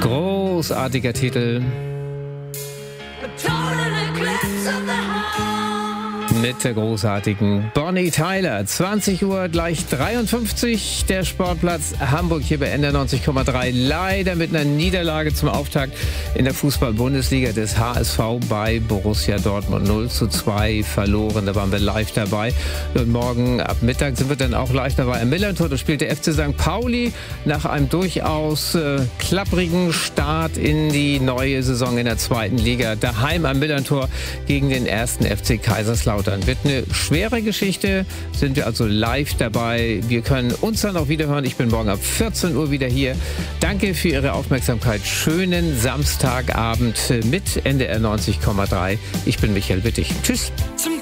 Großartiger Titel. Mit der großartigen Bonnie Tyler. 20 Uhr gleich 53, der Sportplatz Hamburg hier bei NDR 90,3. Leider mit einer Niederlage zum Auftakt in der Fußball-Bundesliga des HSV bei Borussia Dortmund. 0:2 verloren, da waren wir live dabei. Und morgen ab Mittag sind wir dann auch live dabei. Am Millerntor, da spielt der FC St. Pauli nach einem durchaus klapprigen Start in die neue Saison in der zweiten Liga. Daheim am Millerntor gegen den ersten FC Kaiserslautern. Wird eine schwere Geschichte, sind wir also live dabei. Wir können uns dann auch wieder hören. Ich bin morgen ab 14 Uhr wieder hier. Danke für Ihre Aufmerksamkeit. Schönen Samstagabend mit NDR 90,3. Ich bin Michael Wittig. Tschüss.